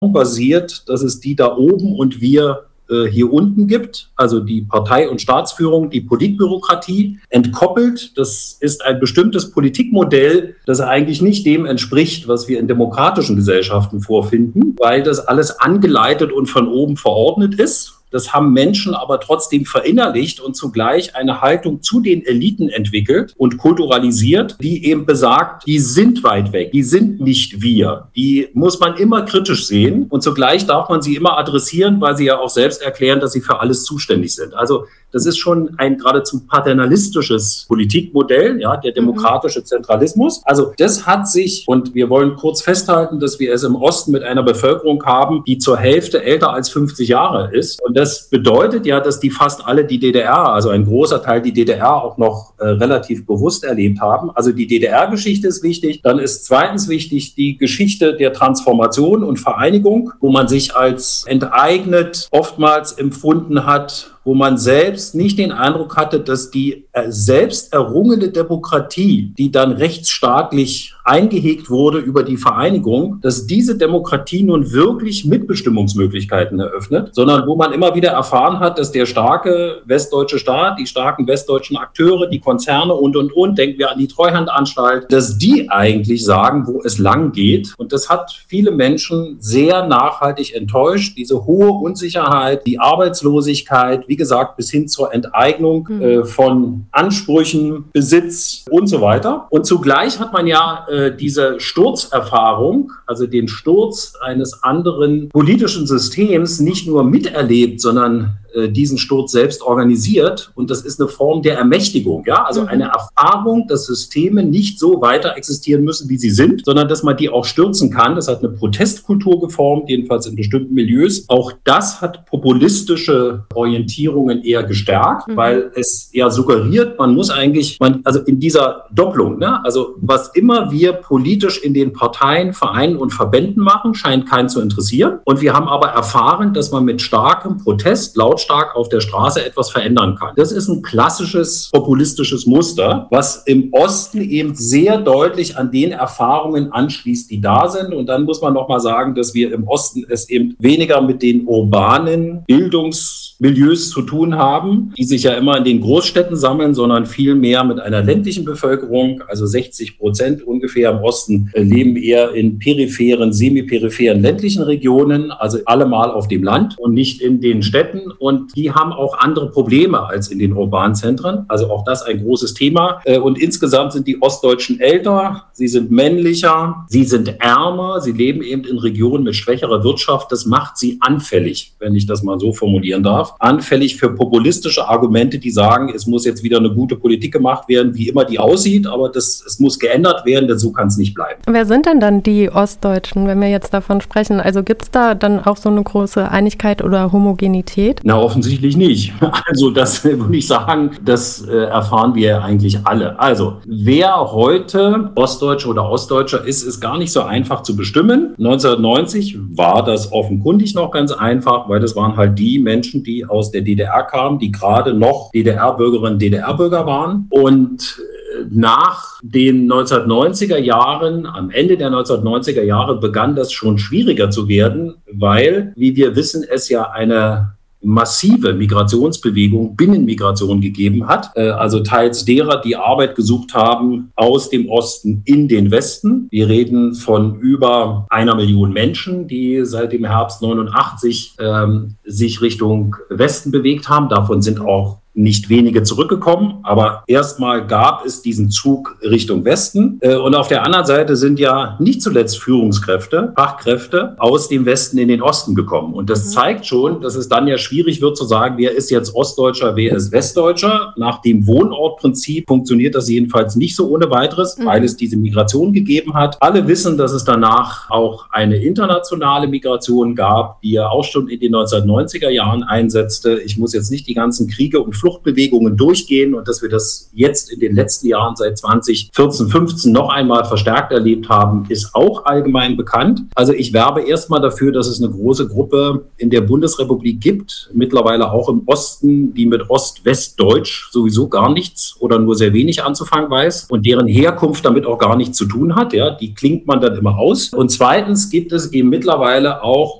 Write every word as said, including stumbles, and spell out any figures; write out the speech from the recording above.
basiert, dass es die da oben und wir äh, hier unten gibt, also die Partei- und Staatsführung, die Politbürokratie, entkoppelt. Das ist ein bestimmtes Politikmodell, das eigentlich nicht dem entspricht, was wir in demokratischen Gesellschaften vorfinden, weil das alles angeleitet und von oben verordnet ist. Das haben Menschen aber trotzdem verinnerlicht und zugleich eine Haltung zu den Eliten entwickelt und kulturalisiert, die eben besagt, die sind weit weg, die sind nicht wir. Die muss man immer kritisch sehen und zugleich darf man sie immer adressieren, weil sie ja auch selbst erklären, dass sie für alles zuständig sind. Also das ist schon ein geradezu paternalistisches Politikmodell, ja, der demokratische Zentralismus. Also das hat sich, und wir wollen kurz festhalten, dass wir es im Osten mit einer Bevölkerung haben, die zur Hälfte älter als fünfzig Jahre ist. Und das bedeutet ja, dass die fast alle die D D R, also ein großer Teil die D D R auch noch äh, relativ bewusst erlebt haben. Also die D D R-Geschichte ist wichtig. Dann ist zweitens wichtig die Geschichte der Transformation und Vereinigung, wo man sich als enteignet oftmals empfunden hat, wo man selbst nicht den Eindruck hatte, dass die äh, selbst errungene Demokratie, die dann rechtsstaatlich eingehegt wurde über die Vereinigung, dass diese Demokratie nun wirklich Mitbestimmungsmöglichkeiten eröffnet, sondern wo man immer wieder erfahren hat, dass der starke westdeutsche Staat, die starken westdeutschen Akteure, die Konzerne und, und, und, denken wir an die Treuhandanstalt, dass die eigentlich sagen, wo es lang geht. Und das hat viele Menschen sehr nachhaltig enttäuscht, diese hohe Unsicherheit, die Arbeitslosigkeit, wie gesagt, bis hin zur Enteignung mhm. äh, von Ansprüchen, Besitz und so weiter. Und zugleich hat man ja äh, diese Sturzerfahrung, also den Sturz eines anderen politischen Systems, nicht nur miterlebt, sondern äh, diesen Sturz selbst organisiert. Und das ist eine Form der Ermächtigung, ja, also mhm. eine Erfahrung, dass Systeme nicht so weiter existieren müssen, wie sie sind, sondern dass man die auch stürzen kann. Das hat eine Protestkultur geformt, jedenfalls in bestimmten Milieus. Auch das hat populistische Orientierungen eher gestärkt, mhm. weil es ja suggeriert, man muss eigentlich, man, also in dieser Doppelung, ne, also was immer wir politisch in den Parteien, Vereinen und Verbänden machen, scheint keinen zu interessieren. Und wir haben aber erfahren, dass man mit starkem Protest, lautstark auf der Straße etwas verändern kann. Das ist ein klassisches populistisches Muster, was im Osten eben sehr deutlich an den Erfahrungen anschließt, die da sind. Und dann muss man noch mal sagen, dass wir im Osten es eben weniger mit den urbanen Bildungsmilieus zu tun haben, die sich ja immer in den Großstädten sammeln, sondern viel mehr mit einer ländlichen Bevölkerung. Also sechzig Prozent ungefähr im Osten leben eher in peripheren, semiperipheren ländlichen Regionen, also allemal auf dem Land und nicht in den Städten. Und die haben auch andere Probleme als in den urbanen Zentren. Also auch das ein großes Thema. Und insgesamt sind die Ostdeutschen älter, sie sind männlicher, sie sind ärmer, sie leben eben in Regionen mit schwächerer Wirtschaft. Das macht sie anfällig, wenn ich das mal so formulieren darf. Anfällig für populistische Argumente, die sagen, es muss jetzt wieder eine gute Politik gemacht werden, wie immer die aussieht, aber das, es muss geändert werden, denn so kann es nicht bleiben. Wer sind denn dann die Ostdeutschen, wenn wir jetzt davon sprechen? Also gibt es da dann auch so eine große Einigkeit oder Homogenität? Na, offensichtlich nicht. Also das würde ich sagen, das äh, erfahren wir eigentlich alle. Also wer heute Ostdeutscher oder Ostdeutscher ist, ist gar nicht so einfach zu bestimmen. neunzehnhundertneunzig war das offenkundig noch ganz einfach, weil das waren halt die Menschen, die aus der D D R kamen, die gerade noch D D R-Bürgerinnen, D D R-Bürger waren. Und nach den neunzehnhundertneunziger Jahren, am Ende der neunzehnhundertneunziger Jahre, begann das schon schwieriger zu werden, weil, wie wir wissen, es ja eine massive Migrationsbewegung, Binnenmigration gegeben hat. Also teils derer, die Arbeit gesucht haben aus dem Osten in den Westen. Wir reden von über einer Million Menschen, die seit dem Herbst neunundachtzig ähm, sich Richtung Westen bewegt haben. Davon sind auch nicht wenige zurückgekommen, aber erstmal gab es diesen Zug Richtung Westen. Und auf der anderen Seite sind ja nicht zuletzt Führungskräfte, Fachkräfte aus dem Westen in den Osten gekommen. Und das mhm. zeigt schon, dass es dann ja schwierig wird zu sagen, wer ist jetzt Ostdeutscher, wer ist Westdeutscher. Nach dem Wohnortprinzip funktioniert das jedenfalls nicht so ohne weiteres, mhm. weil es diese Migration gegeben hat. Alle wissen, dass es danach auch eine internationale Migration gab, die ja auch schon in den neunzehnhundertneunziger Jahren einsetzte. Ich muss jetzt nicht die ganzen Kriege und Fluchtbewegungen durchgehen und dass wir das jetzt in den letzten Jahren seit zwanzig vierzehn, fünfzehn noch einmal verstärkt erlebt haben, ist auch allgemein bekannt. Also ich werbe erstmal dafür, dass es eine große Gruppe in der Bundesrepublik gibt, mittlerweile auch im Osten, die mit Ost-West-Deutsch sowieso gar nichts oder nur sehr wenig anzufangen weiß und deren Herkunft damit auch gar nichts zu tun hat. Ja, die klingt man dann immer aus. Und zweitens gibt es eben mittlerweile auch